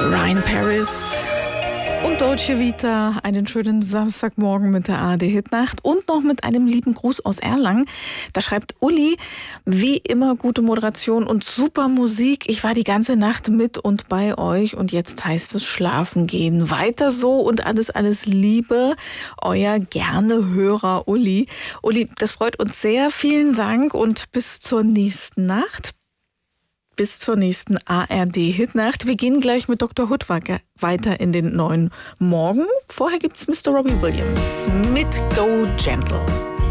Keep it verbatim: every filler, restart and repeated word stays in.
Ryan Paris und Dolce Vita. Einen schönen Samstagmorgen mit der A R D-Hitnacht und noch mit einem lieben Gruß aus Erlangen. Da schreibt Uli, wie immer gute Moderation und super Musik. Ich war die ganze Nacht mit und bei euch und jetzt heißt es schlafen gehen. Weiter so und alles, alles Liebe. Euer gerne Hörer Uli. Uli, das freut uns sehr. Vielen Dank und bis zur nächsten Nacht. Bis zur nächsten A R D-Hitnacht. Wir gehen gleich mit Doktor Hood weiter in den neuen Morgen. Vorher gibt's Mister Robbie Williams mit Go Gentle.